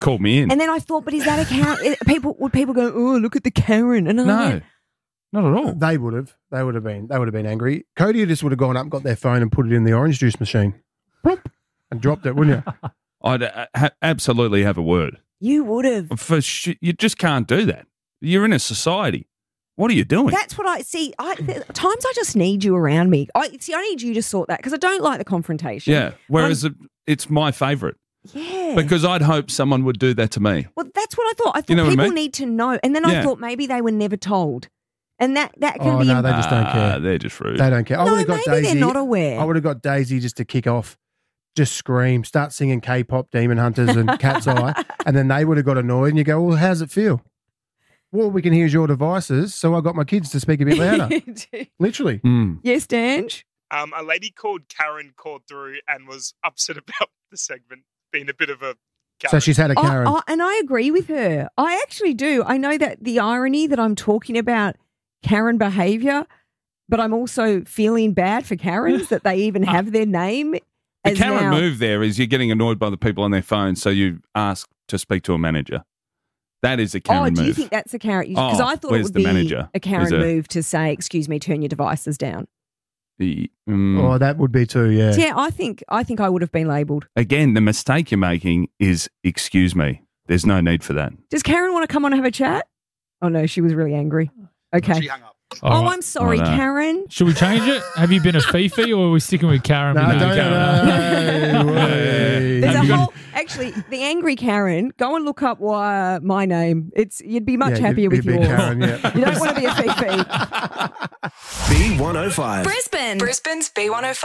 called me in. And then I thought, but is that a Karen? Would people go, oh, look at the Karen? And No, not at all. They would have. They would have been angry. Cody just would have gone up, got their phone, and put it in the orange juice machine, and dropped it, wouldn't you? I'd absolutely have a word. You would have. You just can't do that. You're in a society. What are you doing? That's what I see. Times I just need you around me. I need you to sort that because I don't like the confrontation. Yeah. Whereas it's my favourite. Yeah. Because I'd hope someone would do that to me. Well, that's what I thought. I thought know what I people mean? need to know. And then I thought maybe they were never told. And that can be... no, they just don't care. They're just rude. They don't care. I No, would have got maybe Daisy. they're not aware. I would have got Daisy just to kick off, just scream, start singing K-pop, Demon Hunters and Cat's Eye, and then they would have got annoyed and you go, well, how's it feel? Well, we can hear your devices, so I got my kids to speak a bit louder. Literally. Yes, Dange? A lady called Karen called through and was upset about the segment being a bit of a Karen. So she's had a Karen. And I agree with her. I actually do. I know that the irony that I'm talking about Karen behaviour, but I'm also feeling bad for Karens that they even have their name. The Karen move there is you're getting annoyed by the people on their phone, so you ask to speak to a manager. That is a Karen move. Do you think that's a Karen? Because I thought it would be a Karen move to say, excuse me, turn your devices down. That would be too, yeah. So yeah, I think I would have been labelled. Again, the mistake you're making is, excuse me. There's no need for that. Does Karen want to come on and have a chat? Oh, no, she was really angry. Okay. She hung up. Oh, I'm sorry, Karen. Should we change it? Have you been a Fifi or are we sticking with Karen? No, Karen? There's a whole... Actually, the angry Karen, go and look up my name. You'd be much happier with yours. Karen, yeah. You don't want to be a Fifi. B105. Brisbane's B105.